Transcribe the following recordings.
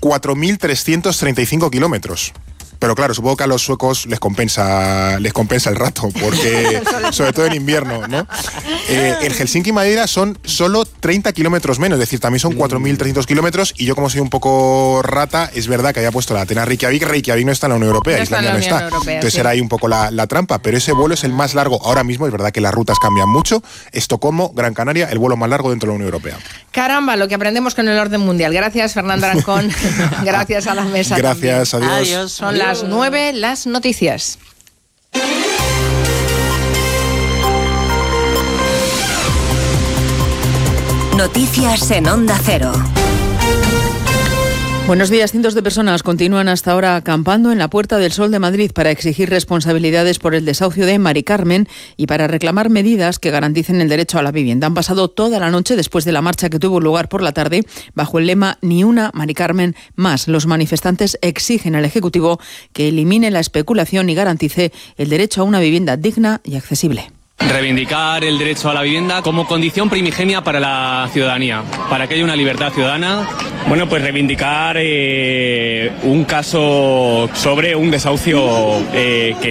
4.335 kilómetros. Pero claro, supongo que a los suecos les compensa el rato, porque sobre todo en invierno, ¿no? El Helsinki-Madeira son solo 30 kilómetros menos, es decir, también son 4.300 kilómetros, y yo, como soy un poco rata, es verdad que había puesto la Atenas-Reykjavik. Reykjavik no está en la Unión Europea, Islandia no está. Entonces era ahí un poco la trampa, pero ese vuelo es el más largo ahora mismo. Es verdad que las rutas cambian mucho. Estocolmo, Gran Canaria, el vuelo más largo dentro de la Unión Europea. Caramba, lo que aprendemos con el orden mundial. Gracias, Fernando Arancón. Gracias a la mesa. Gracias, también. adiós. Son las 9, las noticias. Noticias en Onda Cero. Buenos días. Cientos de personas continúan hasta ahora acampando en la Puerta del Sol de Madrid para exigir responsabilidades por el desahucio de Mari Carmen y para reclamar medidas que garanticen el derecho a la vivienda. Han pasado toda la noche después de la marcha que tuvo lugar por la tarde bajo el lema Ni una Mari Carmen más. Los manifestantes exigen al Ejecutivo que elimine la especulación y garantice el derecho a una vivienda digna y accesible. Reivindicar el derecho a la vivienda como condición primigenia para la ciudadanía, para que haya una libertad ciudadana. Bueno, pues reivindicar un caso sobre un desahucio que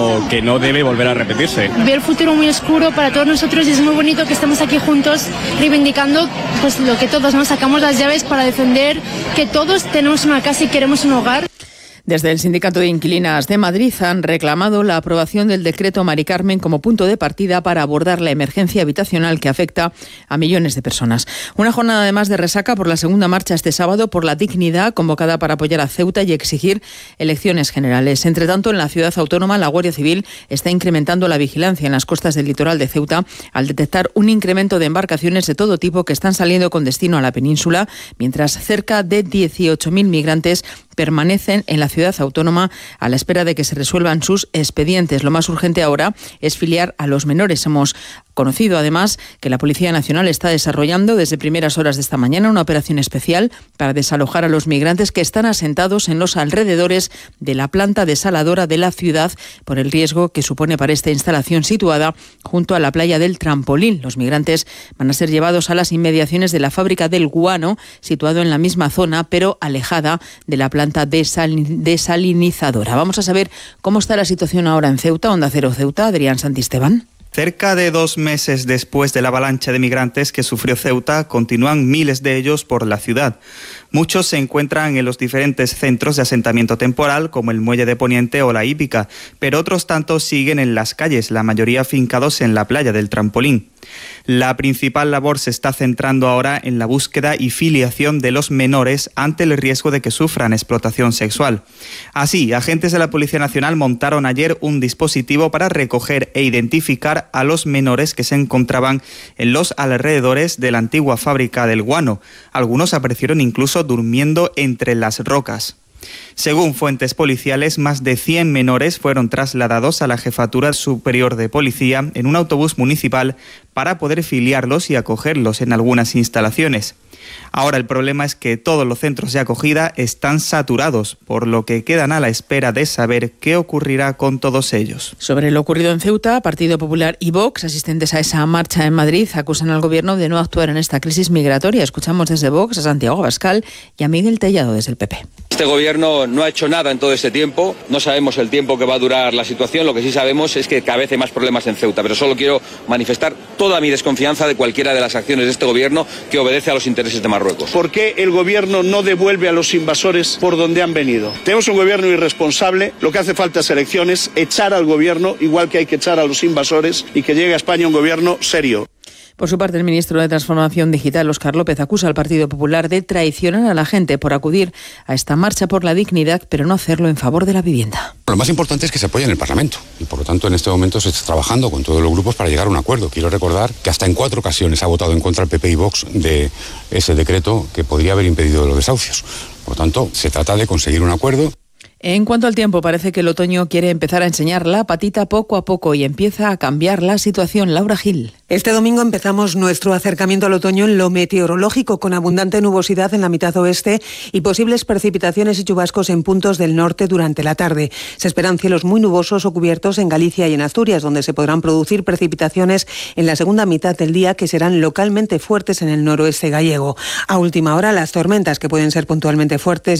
no debe volver a repetirse. Veo el futuro muy oscuro para todos nosotros y es muy bonito que estemos aquí juntos reivindicando pues lo que todos nos sacamos las llaves para defender que todos tenemos una casa y queremos un hogar. Desde el Sindicato de Inquilinas de Madrid han reclamado la aprobación del decreto Mari Carmen como punto de partida para abordar la emergencia habitacional que afecta a millones de personas. Una jornada además de resaca por la segunda marcha este sábado por la dignidad, convocada para apoyar a Ceuta y exigir elecciones generales. Entre tanto, en la ciudad autónoma, la Guardia Civil está incrementando la vigilancia en las costas del litoral de Ceuta al detectar un incremento de embarcaciones de todo tipo que están saliendo con destino a la península, mientras cerca de 18.000 migrantes permanecen en la ciudad autónoma a la espera de que se resuelvan sus expedientes. Lo más urgente ahora es filiar a los menores. Hemos conocido además que la Policía Nacional está desarrollando desde primeras horas de esta mañana una operación especial para desalojar a los migrantes que están asentados en los alrededores de la planta desaladora de la ciudad por el riesgo que supone para esta instalación situada junto a la playa del Trampolín. Los migrantes van a ser llevados a las inmediaciones de la fábrica del guano, situado en la misma zona pero alejada de la planta desalinizadora. Vamos a saber cómo está la situación ahora en Ceuta. Onda Cero Ceuta, Adrián Santisteban. Cerca de 2 meses después de la avalancha de migrantes que sufrió Ceuta, continúan miles de ellos por la ciudad. Muchos se encuentran en los diferentes centros de asentamiento temporal, como el Muelle de Poniente o la Hípica, pero otros tantos siguen en las calles, la mayoría afincados en la playa del Trampolín. La principal labor se está centrando ahora en la búsqueda y filiación de los menores ante el riesgo de que sufran explotación sexual. Así, agentes de la Policía Nacional montaron ayer un dispositivo para recoger e identificar a los menores que se encontraban en los alrededores de la antigua fábrica del guano. Algunos aparecieron incluso durmiendo entre las rocas. Según fuentes policiales, más de 100 menores fueron trasladados a la Jefatura Superior de Policía en un autobús municipal para poder filiarlos y acogerlos en algunas instalaciones. Ahora el problema es que todos los centros de acogida están saturados, por lo que quedan a la espera de saber qué ocurrirá con todos ellos. Sobre lo ocurrido en Ceuta, Partido Popular y Vox, asistentes a esa marcha en Madrid, acusan al Gobierno de no actuar en esta crisis migratoria. Escuchamos desde Vox a Santiago Abascal y a Miguel Tellado desde el PP. Este Gobierno no ha hecho nada en todo este tiempo, no sabemos el tiempo que va a durar la situación, lo que sí sabemos es que cada vez hay más problemas en Ceuta, pero solo quiero manifestar toda mi desconfianza de cualquiera de las acciones de este Gobierno que obedece a los intereses de Marruecos. ¿Por qué el Gobierno no devuelve a los invasores por donde han venido? Tenemos un Gobierno irresponsable, lo que hace falta es elecciones, echar al Gobierno, igual que hay que echar a los invasores, y que llegue a España un Gobierno serio. Por su parte, el ministro de Transformación Digital, Óscar López, acusa al Partido Popular de traicionar a la gente por acudir a esta marcha por la dignidad, pero no hacerlo en favor de la vivienda. Lo más importante es que se apoye en el Parlamento y, por lo tanto, en este momento se está trabajando con todos los grupos para llegar a un acuerdo. Quiero recordar que hasta en 4 ocasiones ha votado en contra el PP y Vox de ese decreto que podría haber impedido los desahucios. Por lo tanto, se trata de conseguir un acuerdo. En cuanto al tiempo, parece que el otoño quiere empezar a enseñar la patita poco a poco y empieza a cambiar la situación. Laura Gil. Este domingo empezamos nuestro acercamiento al otoño en lo meteorológico, con abundante nubosidad en la mitad oeste y posibles precipitaciones y chubascos en puntos del norte durante la tarde. Se esperan cielos muy nubosos o cubiertos en Galicia y en Asturias, donde se podrán producir precipitaciones en la segunda mitad del día que serán localmente fuertes en el noroeste gallego. A última hora, las tormentas, que pueden ser puntualmente fuertes,